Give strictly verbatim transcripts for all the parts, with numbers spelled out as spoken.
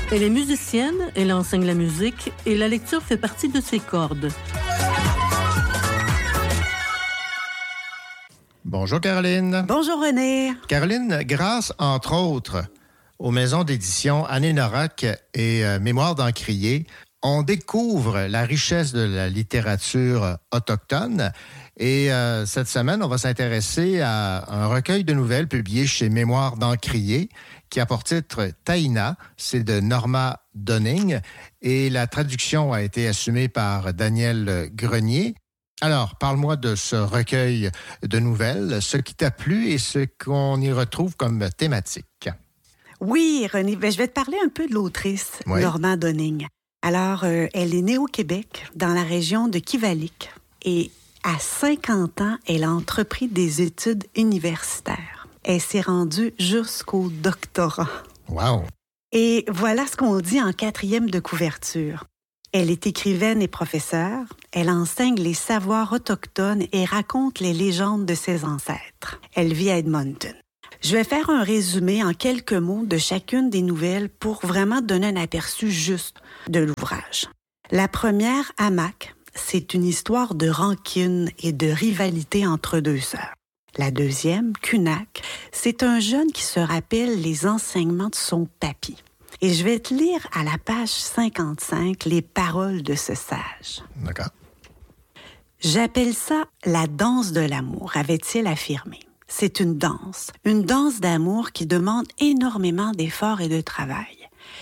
Elle est musicienne, elle enseigne la musique et la lecture fait partie de ses cordes. Bonjour Caroline. Bonjour René. Caroline, grâce entre autres aux maisons d'édition Anne Norac et euh, Mémoire d'Encrier, on découvre la richesse de la littérature autochtone. Et euh, cette semaine, on va s'intéresser à un recueil de nouvelles publié chez Mémoire d'Encrier qui a pour titre Taïna. C'est de Norma Donning et la traduction a été assumée par Daniel Grenier. Alors, parle-moi de ce recueil de nouvelles, ce qui t'a plu et ce qu'on y retrouve comme thématique. Oui, René, ben, je vais te parler un peu de l'autrice, oui. Norma Donning. Alors, euh, elle est née au Québec, dans la région de Kivalliq. Et à cinquante ans, elle a entrepris des études universitaires. Elle s'est rendue jusqu'au doctorat. Wow! Et voilà ce qu'on dit en quatrième de couverture. Elle est écrivaine et professeure. Elle enseigne les savoirs autochtones et raconte les légendes de ses ancêtres. Elle vit à Edmonton. Je vais faire un résumé en quelques mots de chacune des nouvelles pour vraiment donner un aperçu juste de l'ouvrage. La première, Amak, c'est une histoire de rancune et de rivalité entre deux sœurs. La deuxième, Kunak, c'est un jeune qui se rappelle les enseignements de son papy. Et je vais te lire à la page cinquante-cinq les paroles de ce sage. D'accord. J'appelle ça la danse de l'amour, avait-il affirmé. C'est une danse, une danse d'amour qui demande énormément d'efforts et de travail.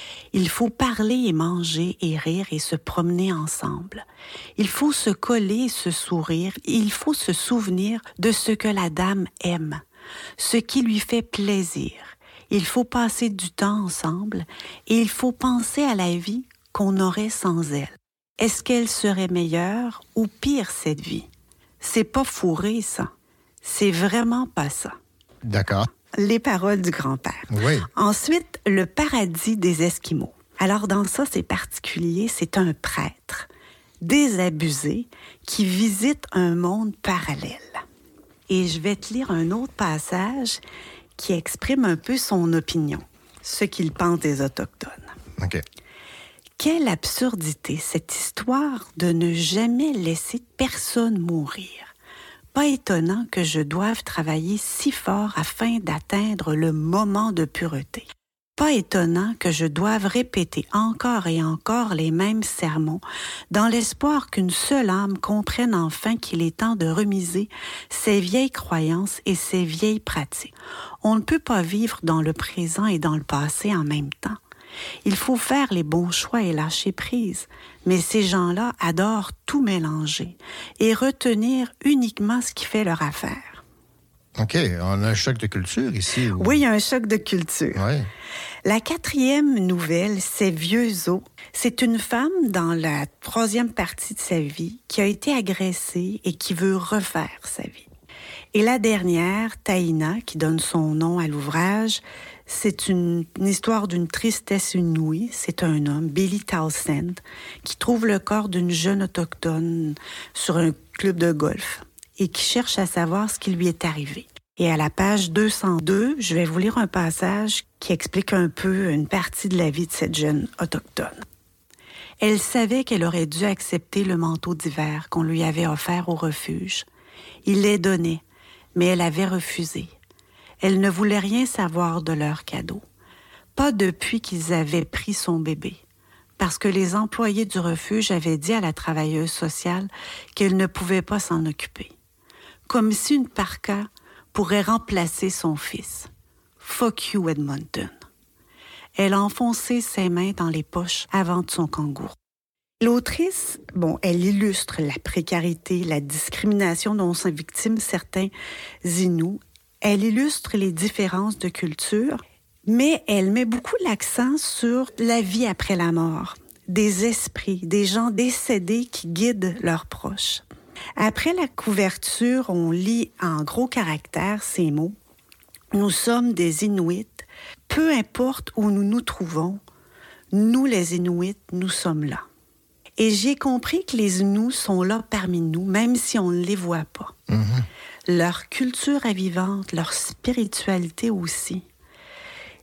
Il faut parler et manger et rire et se promener ensemble. Il faut se coller et se sourire. Il faut se souvenir de ce que la dame aime, ce qui lui fait plaisir. Il faut passer du temps ensemble et il faut penser à la vie qu'on aurait sans elle. Est-ce qu'elle serait meilleure ou pire cette vie? C'est pas fourré, ça. C'est vraiment pas ça. D'accord. Les paroles du grand-père. Oui. Ensuite, le paradis des Esquimaux. Alors, dans ça, c'est particulier, c'est un prêtre désabusé qui visite un monde parallèle. Et je vais te lire un autre passage qui exprime un peu son opinion, ce qu'il pense des Autochtones. OK. Quelle absurdité, cette histoire de ne jamais laisser personne mourir. Pas étonnant que je doive travailler si fort afin d'atteindre le moment de pureté. Pas étonnant que je doive répéter encore et encore les mêmes sermons dans l'espoir qu'une seule âme comprenne enfin qu'il est temps de remiser ses vieilles croyances et ses vieilles pratiques. On ne peut pas vivre dans le présent et dans le passé en même temps. Il faut faire les bons choix et lâcher prise. Mais ces gens-là adorent tout mélanger et retenir uniquement ce qui fait leur affaire. OK, on a un choc de culture ici. Ou... Oui, il y a un choc de culture. Oui. La quatrième nouvelle, c'est Vieux Os. C'est une femme dans la troisième partie de sa vie qui a été agressée et qui veut refaire sa vie. Et la dernière, Taïna, qui donne son nom à l'ouvrage, c'est une, une histoire d'une tristesse inouïe. C'est un homme, Billy Townsend, qui trouve le corps d'une jeune autochtone sur un club de golf et qui cherche à savoir ce qui lui est arrivé. Et à la page deux cent deux, je vais vous lire un passage qui explique un peu une partie de la vie de cette jeune autochtone. Elle savait qu'elle aurait dû accepter le manteau d'hiver qu'on lui avait offert au refuge. Il les donnait, mais elle avait refusé. Elle ne voulait rien savoir de leur cadeau. Pas depuis qu'ils avaient pris son bébé, parce que les employés du refuge avaient dit à la travailleuse sociale qu'elle ne pouvait pas s'en occuper. Comme si une parka pourrait remplacer son fils. Fuck you, Edmonton. Elle a enfoncé ses mains dans les poches avant de son kangourou. L'autrice, bon, elle illustre la précarité, la discrimination dont sont victimes certains Inuits. Elle illustre les différences de culture, mais elle met beaucoup l'accent sur la vie après la mort, des esprits, des gens décédés qui guident leurs proches. Après la couverture, on lit en gros caractères ces mots. Nous sommes des Inuits. Peu importe où nous nous trouvons, nous les Inuits, nous sommes là. Et j'ai compris que les Inuits sont là parmi nous, même si on ne les voit pas. Mm-hmm. Leur culture est vivante, leur spiritualité aussi.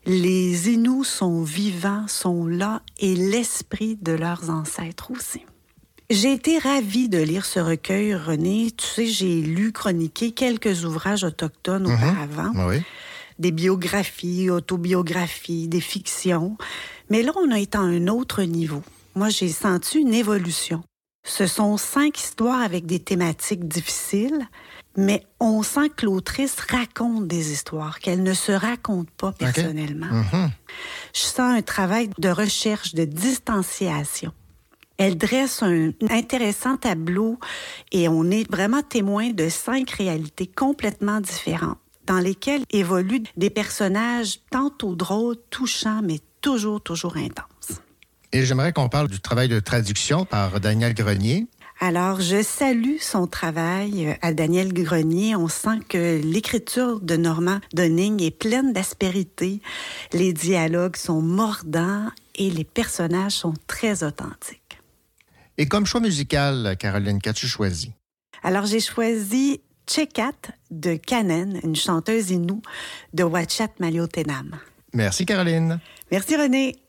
Les Inuits sont vivants, sont là, et l'esprit de leurs ancêtres aussi. J'ai été ravie de lire ce recueil, René. Tu sais, j'ai lu, chroniqué quelques ouvrages autochtones Mm-hmm. auparavant. Oui. Des biographies, autobiographies, des fictions. Mais là, on a été à un autre niveau. Moi, j'ai senti une évolution. Ce sont cinq histoires avec des thématiques difficiles, mais on sent que l'autrice raconte des histoires, qu'elle ne se raconte pas personnellement. Okay. Mm-hmm. Je sens un travail de recherche, de distanciation. Elle dresse un intéressant tableau et on est vraiment témoin de cinq réalités complètement différentes dans lesquelles évoluent des personnages tantôt drôles, touchants, mais toujours, toujours intenses. Et j'aimerais qu'on parle du travail de traduction par Daniel Grenier. Alors, je salue son travail à Daniel Grenier. On sent que l'écriture de Normand Donning est pleine d'aspérité. Les dialogues sont mordants et les personnages sont très authentiques. Et comme choix musical, Caroline, qu'as-tu choisi? Alors, j'ai choisi Tchekat de Kanen, une chanteuse inoue de Ouatchat Maliotenam. Merci, Caroline. Merci, René.